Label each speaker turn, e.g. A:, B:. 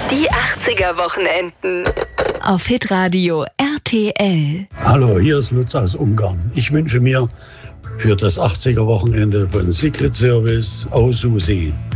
A: Die 80er Wochenenden. Auf Hitradio RTL.
B: Hallo, hier ist Lutz aus Ungarn. Ich wünsche mir für das 80er Wochenende von Secret Service Au Susi